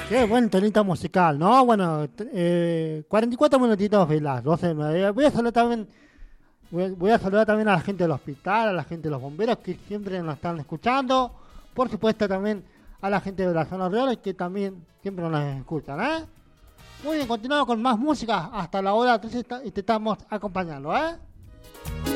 Qué buen tonito musical, ¿no? Bueno, 44 minutitos de las 12 de mediodía. Voy a saludar también a la gente del hospital, a la gente de los bomberos que siempre nos están escuchando. Por supuesto también a la gente de la zona rural que también siempre nos escuchan, ¿eh? Muy bien, continuamos con más música hasta la hora 13 y te estamos acompañando, ¿eh?